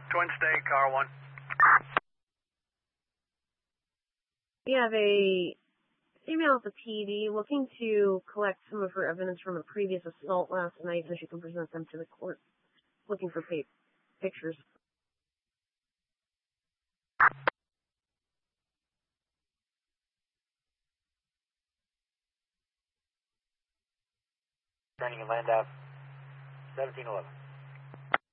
Twin State, car 1. We have a female at the PD looking to collect some of her evidence from a previous assault last night so she can present them to the court. Looking for pictures. Turning in Land Ave, 1711.